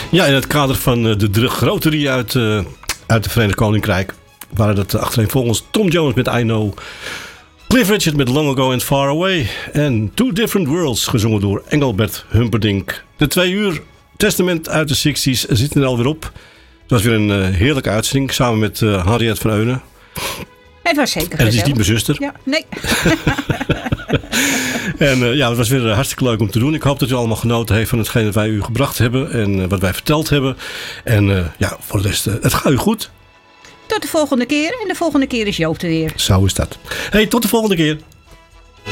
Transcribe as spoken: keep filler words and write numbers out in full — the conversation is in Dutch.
Ja, in het kader van uh, de drie grote drie uit, uh, uit het Verenigd Koninkrijk waren dat uh, achtereenvolgens Tom Jones met I Know, Cliff Richard met Long Ago and Far Away en Two Different Worlds gezongen door Engelbert Humperdinck. De twee uur Testament uit de zestig's zitten er alweer op. Het was weer een uh, heerlijke uitzending samen met uh, Henriette van Eunen. Het was zeker En het is gezellig. niet mijn zuster. Ja, nee. En uh, ja, het was weer uh, hartstikke leuk om te doen. Ik hoop dat u allemaal genoten heeft van hetgeen dat wij u gebracht hebben en uh, wat wij verteld hebben. En uh, ja, voor de rest, uh, het gaat u goed. Tot de volgende keer. En de volgende keer is Joop er weer. Zo is dat. Hey, tot de volgende keer.